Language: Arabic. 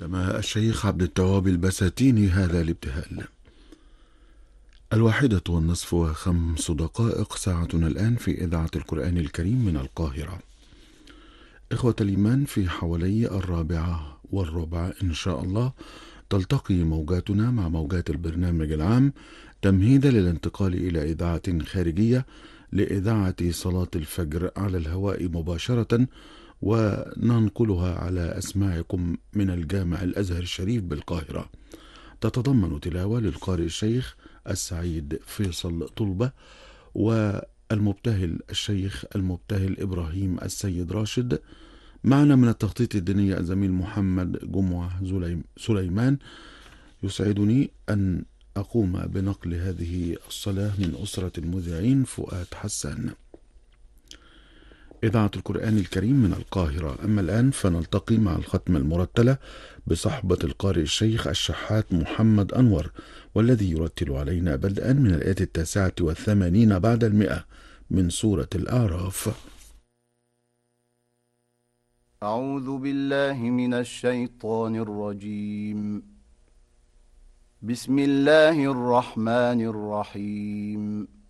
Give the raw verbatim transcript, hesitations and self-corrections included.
قدم الشيخ عبد التواب البساتيني هذا الابتهال. الواحدة والنصف وخمس دقائق، ساعتنا الآن في إذاعة القرآن الكريم من القاهرة. إخوة الإيمان، في حوالي الرابعة والربع إن شاء الله تلتقي موجاتنا مع موجات البرنامج العام تمهيدا للانتقال إلى إذاعة خارجية لإذاعة صلاة الفجر على الهواء مباشرة، وننقلها على أسماعكم من الجامع الأزهر الشريف بالقاهرة. تتضمن تلاوة للقارئ الشيخ السعيد فيصل طلبة، والمبتهل الشيخ المبتهل إبراهيم السيد راشد. معنا من التخطيط الديني الزميل محمد جمعة سليمان. يسعدني أن أقوم بنقل هذه الصلاة من أسرة المذيعين فؤاد حسان. إذاعة القرآن الكريم من القاهرة. أما الآن فنلتقي مع الختمة المرتلة بصحبة القارئ الشيخ الشحات محمد أنور، والذي يرتل علينا بدءا من الآية التاسعة والثمانين بعد المئة من سورة الأعراف. أعوذ بالله من الشيطان الرجيم. بسم الله الرحمن الرحيم.